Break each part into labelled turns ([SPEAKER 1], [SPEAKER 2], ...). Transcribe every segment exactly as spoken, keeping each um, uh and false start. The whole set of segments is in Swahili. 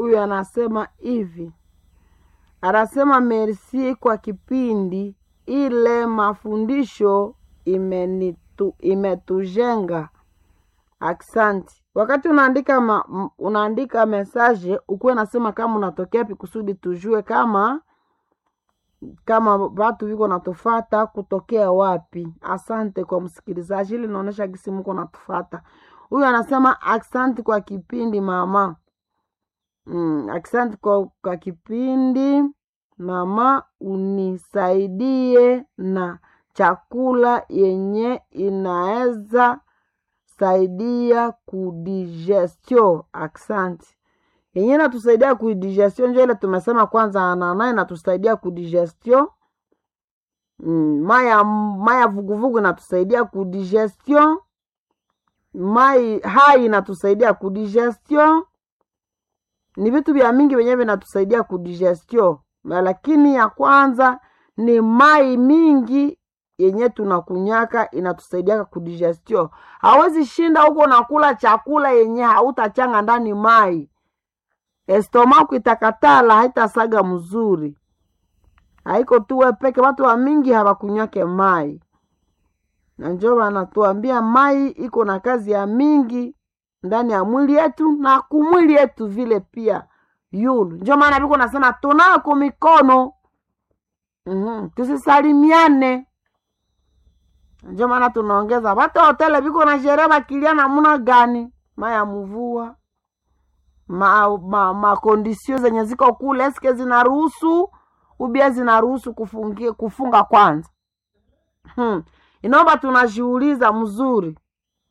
[SPEAKER 1] Huyu anasema hivi. Anasema merci kwa kipindi ile mafundisho imenitu, imetujenga. Aksanti. Wakati unaandika ma, unaandika message ukuwe nasema kama unatokea pi kusudi tujue kama kama watu wiko natufata kutokea wapi. Asante kwa msikilizaji, ili naonesha gisi mko natufata. Huyu anasema asante kwa kipindi mama. Mm, asante kwa, kwa kipindi mama, unisaidie na chakula yenye inaeza saidia kudigestion. Asante. Yenye inatusaidia kudigestion ndio ile tumesema kwanza, anana inatusaidia kudigestion. Mm, maya maya vuguvugu inatusaidia kudigestion. Mai hai inatusaidia kudigestion. Ni vitu vya mingi wenyewe vinatusaidia kudigestion. Lakini ya kwanza ni mai mingi yenye tunakunyaka inatusaidia kudigestion. Hawezi shinda huko nakula chakula yenye hautachanga ndani mai. Estomako itakatala, haitasaga mzuri. Haiko tuwe peke, watu wa mingi hawakunyake mai. Na njoo wanatuambia mai iko na kazi ya mingi ndani ya mwili yetu na kumwili yetu vile pia. Yulu. Njoo maana biko nasema tunako mikono. Mhm. Tusisalimiane. Njoo maana tunaongeza watu hotele biko na shereba kiliana muna gani? Maya mvua. Ma ma, ma kondisio zenye ziko kule eske zinaruhusu ubia zinaruhusu kufungia kufunga kwanza. Hmm. Inaomba tunajiuliza mzuri.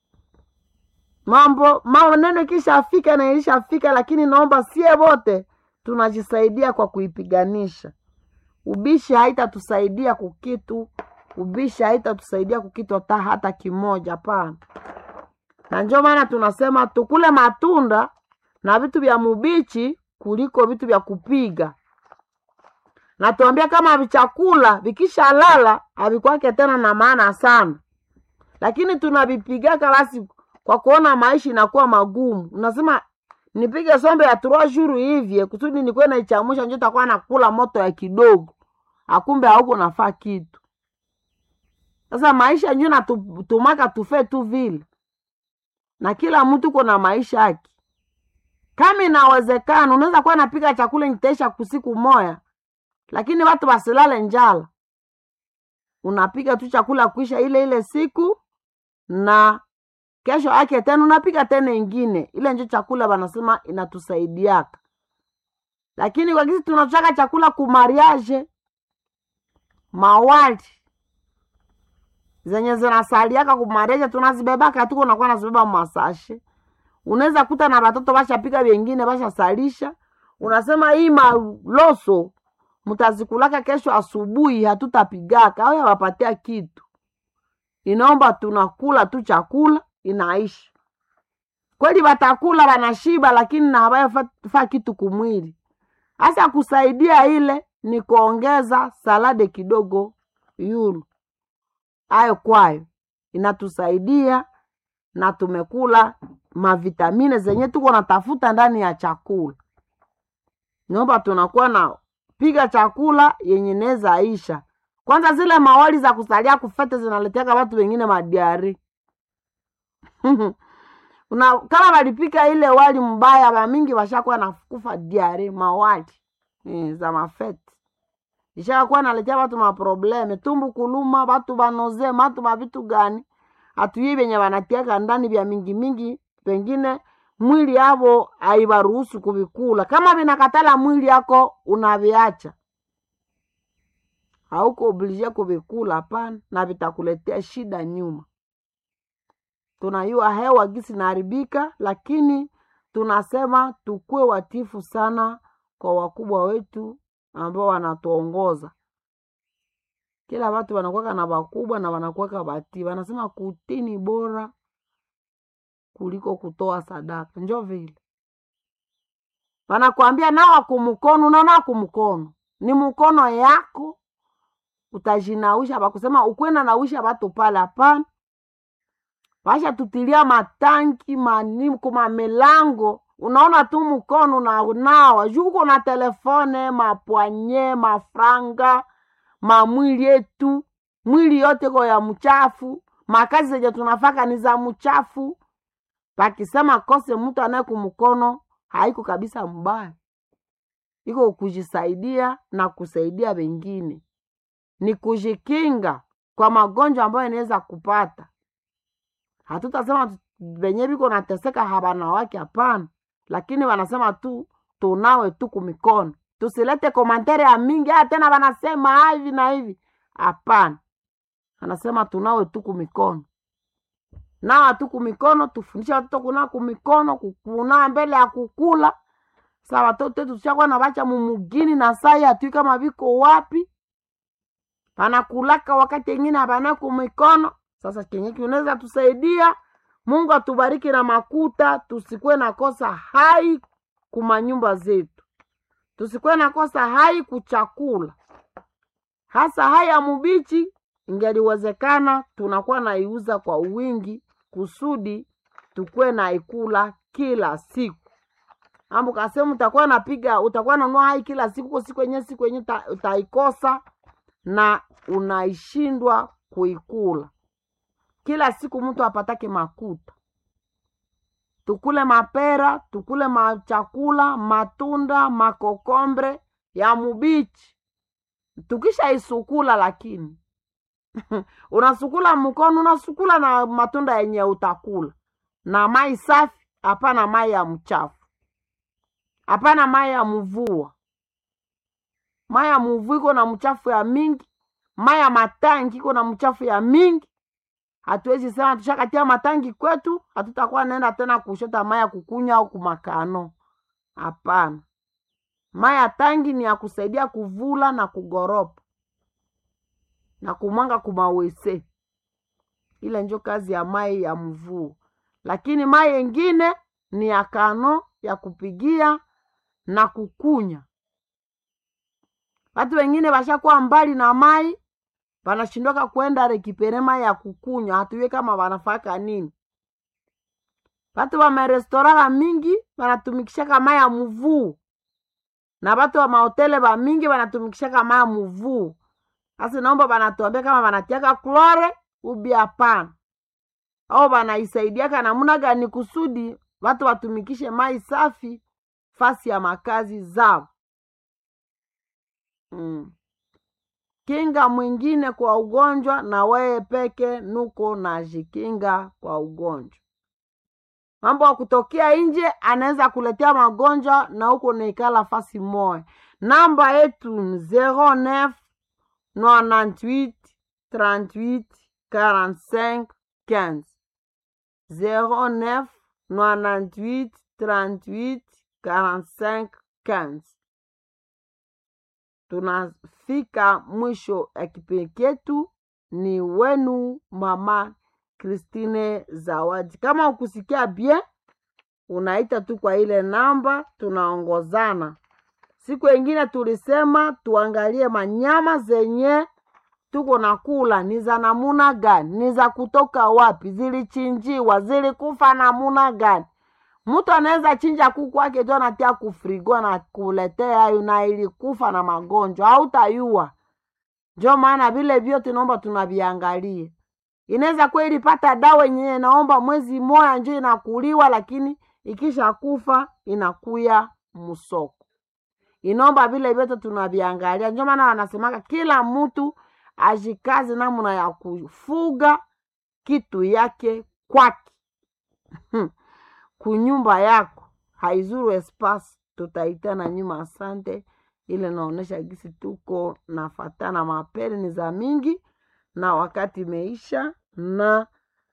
[SPEAKER 1] Mambo mambo neno kisha afika na ilishafika, lakini naomba sie wote tunajisaidia kwa kuipiganisha. Ubishi haitatusaidia kukitu, ubishi haitatusaidia kukitu hata hata kimoja hapana. Na ndio maana tunasema tukule matunda na vitu vya mubichi kuliko vitu vya kupiga. Na tuambia kama vichakula vikisha lala havikwake tena na maana sana. Lakini tunavipiga basi kwa kuona maisha inakuwa magumu. Unasema nipige sombe ya trois jours hivi kusudi nikuwe na ichamusha njoo takuwa nakula moto ya kidogo. Akumbe hauko nafaa kitu. Sasa maisha njoo na tumaka tufe tu vile. Na kila mtu kuna maisha yake. Kama inawezekana unaweza kuwa napika chakula nitaisha kusiku moja. Lakini watu basilale njala. Unapika tu chakula kuisha ile ile siku na kesho yake tena unapika tena ingine. Ile ndio chakula wanasema inatusaidiaka. Lakini kwa kisi tunachaka chakula ku mariage mawali zenye zinasaliaka ku mariage tunazibebaka tuko na kwa nazibeba masashe. Unaweza kuta na watoto bashapika wengine bashasalisha. Unasema hii maloso mutazikulaka kesho asubuhi hatutapigaka au yawapatia kitu. Inaomba tunakula tu chakula inaisha. Kweli watakula wanashiba lakini na hawayafaa kitu kumwili. Hasa kusaidia ile ni kuongeza salade kidogo yulu. Ayo kwayo inatusaidia na tumekula mavitamine zenye tuko natafuta ndani ya chakula. Naomba tunakuwa na piga chakula yenye neza aisha. Kwanza zile mawali za kusalia kufete zinaletea watu wengine madiari. Una kama walipika ile wali mbaya wa mingi washakuwa nakufa diare mawali e, za mafete. Ishakuwa naletea watu ma probleme, tumbu kuluma, watu banoze, watu mabitu gani. Atuye benye wanatiaka ndani vya mingi mingi, pengine mwili yabo haibaruhusu kuvikula. Kama vinakatala mwili yako unaviacha. Hauko oblige kuvikula hapana na vitakuletea shida nyuma. Tunayua hewa gisi naharibika, lakini tunasema tukue watifu sana kwa wakubwa wetu ambao wanatuongoza. Kila watu wanakuwa na wakubwa na wanakuwa bati. Wanasema kutini bora kuliko kutoa sadaka. Njoo vile. Wanakuambia nawa kumkono, unaona kumkono. Ni mkono yako utajinausha bakusema ukwenda nausha watu pale hapana. Basha tutilia matanki manimu kuma melango unaona tu mkono na unawa juko na telefone, mapwanye, mafranga, mamwili yetu, mwili yote kwa ya mchafu, makazi zenye tunafaka ni za mchafu. Pakisema kose mtu anayeku mkono haiko kabisa mbaya, iko kujisaidia na kusaidia wengine, ni kujikinga kwa magonjwa ambayo inaweza kupata. Hatutasema venye biko nateseka habana wake, hapana, lakini wanasema tu tunawe tu kumikono. Tusilete komantere ya mingi ah tena wanasema hivi na hivi, hapana. Anasema tunawe tu kumikono. Na tu kumikono, tufundisha watoto kuna kumikono, kukuna mbele ya kukula. Sawa watoto tushakuwa na bacha mumugini na sai hatui kama biko wapi. Panakulaka wakati wengine hapana kumikono. Sasa kenye kinaweza tusaidia, Mungu atubariki na makuta, tusikwe na kosa hai kuma nyumba zetu. Tusikwe na kosa hai kuchakula. Hasa haya mubichi ingeliwezekana tunakuwa na iuza kwa wingi kusudi tukue na ikula kila siku. Ambu kasemu utakuwa napiga, utakuwa nanua hai kila siku, kwa siku yenye siku yenye utaikosa na unaishindwa kuikula. Kila siku mtu apatake makuta. Tukule mapera, tukule machakula, matunda, makokombre ya mubichi. Tukisha isukula lakini. Unasukula mkono, unasukula na matunda yenye utakula. Na mai safi, hapana mai ya mchafu. Hapana mai ya mvua. Mai ya mvua iko na mchafu ya mingi. Mai ya matangi iko na mchafu ya mingi. Hatuwezi sema tushakatia matangi kwetu, hatutakuwa nenda tena kushota mai ya kukunya au kumakano. Hapana. Mai ya tangi ni ya kusaidia kuvula na kugoropa. Na kumanga kumawese. Ile njo kazi ya mai ya mvua. Lakini mai yengine ni ya kano, ya kupigia na kukunya. Watu wengine washakuwa mbali na mai, wanashindoka kuenda rekipere mai ya kukunya, hatuwe kama wanafaka nini. Watu wa marestora mingi wanatumikisha mai ya mvua. Na watu wa mahotele ba mingi wanatumikisha mai ya mvua. Sasa naomba wanatuambia kama wanatiaka klore ubi hapana. Au wanaisaidia namna gani kusudi watu watumikishe mai safi fasi ya makazi zao. Mm. Kinga mwingine kwa ugonjwa na wewe peke nuko na jikinga kwa ugonjwa. Mambo ya kutokea nje anaweza kuletea magonjwa na huko naikala fasi moja. Namba yetu zero neuf quatre-vingt-huit trente-huit quarante-cinq quinze. zero neuf quatre-vingt-huit trente-huit quarante-cinq quinze. Tunafika mwisho ya kipindi chetu. Ni wenu Mama Christine Zawadi. Kama ukusikia bien, unaita tu kwa ile namba, tunaongozana. Siku nyingine tulisema tuangalie manyama zenye tuko nakula ni za namuna gani, ni za kutoka wapi, zilichinjiwa, zilikufa namuna gani. Mtu anaweza chinja kuku wake tu anatia kufrigo na kuletea hayo na ilikufa na magonjwa, hautayua. Ndio maana vile vyote naomba tunaviangalie. Inaweza kweli pata dawa yenyewe naomba mwezi moja nje inakuliwa, lakini ikisha kufa inakuya musoko. Inaomba vile vyote tunaviangalia. Ndio maana wanasemaka kila mtu ajikaze namna ya kufuga kitu yake kwake. Kunyumba yako haizuru espace, tutaitana nyuma. Asante. Ile naonesha gisi tuko nafatana mapere ni za mingi na wakati meisha na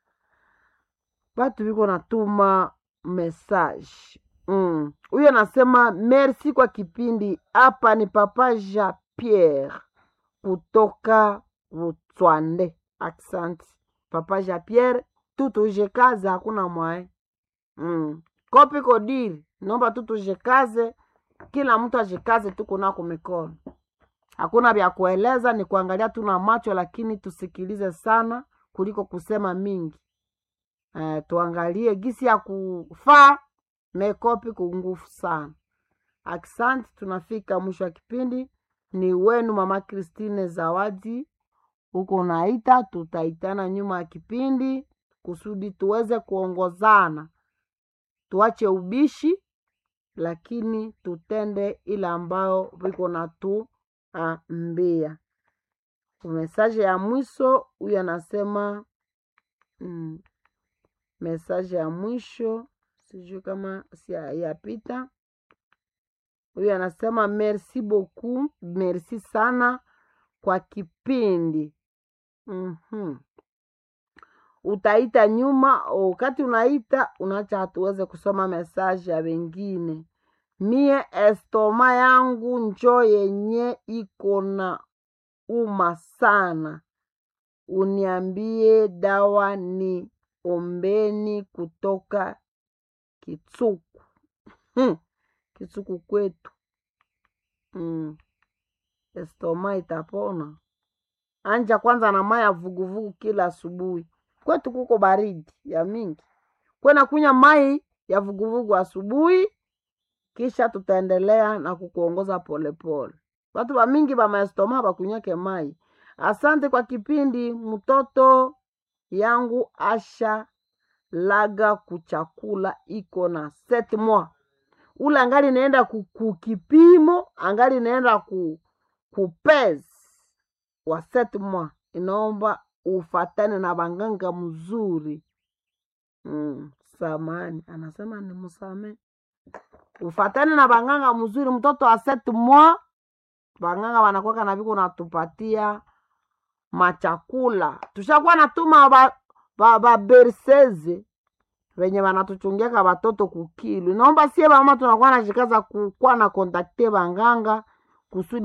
[SPEAKER 1] watu wiko natuma message. Mm. Huyo nasema merci kwa kipindi. Hapa ni Papa Jean Pierre kutoka Butswande. Accent. Papa Jean Pierre, tutujekaze hakuna mwae. Mm. Kopi kodiri, naomba tutujekaze, kila mtu ajekaze tuko nako mikono. Hakuna vya kueleza, ni kuangalia tuna macho, lakini tusikilize sana kuliko kusema mingi. Eh, tuangalie gisi ya kufaa mekopi kungufu sana. Aksanti, tunafika mwisho wa kipindi. Ni wenu Mama Christine Zawadi. Huko naita, tutaitana nyuma ya kipindi kusudi tuweze kuongozana. Tuache ubishi, lakini tutende ile ambayo viko na tu ambia. Mesaje ya mwisho huyu anasema mm, mesaje ya mwisho sijui kama si yapita. Huyu anasema merci beaucoup, merci sana kwa kipindi. Mhm. Utaita nyuma, wakati unaita unacha hatuweze kusoma mesaje ya wengine. Mie estoma yangu njo yenye iko na uma sana. Uniambie dawa ni ombeni kutoka Kitsuku. Hmm. Kitsuku kwetu. Hmm. Estoma itapona. Anja kwanza na maya vuguvugu kila asubuhi. Kwetu kuko baridi ya mingi. Kwena kunya mai ya vuguvugu asubuhi, kisha tutaendelea na kukuongoza pole pole. Watu wa mingi ba maestoma bakunyake mai. Asante kwa kipindi. Mtoto yangu asha laga kuchakula iko na seti mwa. Ula angali naenda kukipimo, angali naenda ku kupez wa seti mwa. Inaomba ufatane na banganga mzuri. Mm, samani anasema ni musame. Ufatane na banganga mzuri. Mtoto wa seti mwa, banganga wanakuwa na biko natupatia machakula. Tushakuwa natuma ba, ba, ba berseze wenye wanatuchungeka watoto kukilu. Naomba sie mama tunakuwa na jikaza kukuwa na kontakte banganga kusudi